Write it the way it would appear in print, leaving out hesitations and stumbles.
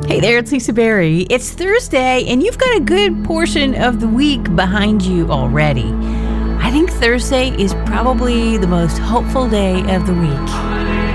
Hey there, it's Lisa Berry. It's Thursday, and you've got a good portion of the week behind you already. I think Thursday is probably the most hopeful day of the week.